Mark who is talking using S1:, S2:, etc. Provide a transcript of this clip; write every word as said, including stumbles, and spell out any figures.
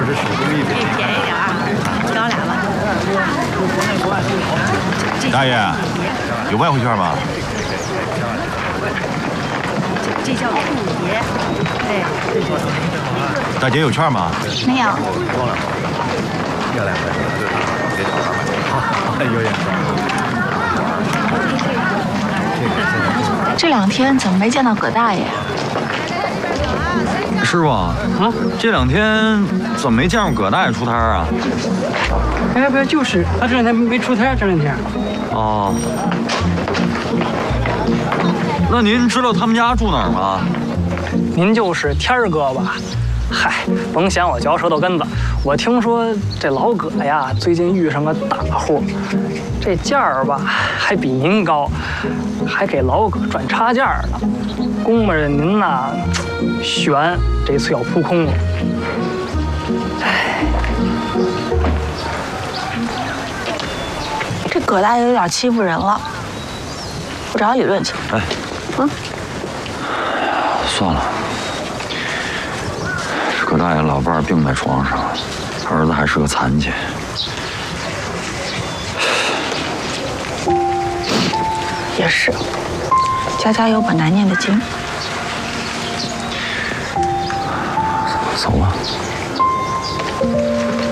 S1: 是手工艺品。
S2: 可以便宜点啊，挑俩吧。
S3: 大爷，有外汇券吗？
S2: 这这叫兔爷，对。
S3: 大姐有券吗？
S2: 没有。
S1: 漂亮，别找他买。好，有眼光。
S4: 这两天怎么没见到葛大爷？
S5: 师傅啊，这两天怎么没见着葛大爷出摊啊？
S6: 哎，不就是他这两天没出摊，这两天。
S5: 哦。那您知道他们家住哪儿吗？
S6: 您就是天儿哥吧？嗨，甭嫌我嚼舌头根子。我听说这老葛呀，最近遇上个大户，这价儿吧还比您高，还给老葛赚差价呢。公们您呐，悬，这次要扑空了。唉，
S4: 这葛大爷有点欺负人了，我找他理论去。
S5: 哎，
S4: 嗯，
S5: 算了。葛大爷老伴儿病在床上，儿子还是个残疾。
S4: 也是，家家有本难念的经。
S5: 走吧。